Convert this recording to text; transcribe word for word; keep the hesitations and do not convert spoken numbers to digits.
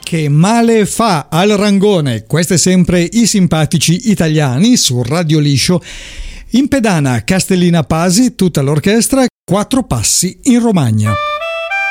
Che male fa al Rangone? Questo è sempre I Simpatici Italiani su Radio Liscio. In pedana Castellina Pasi, tutta l'orchestra, quattro passi in Romagna.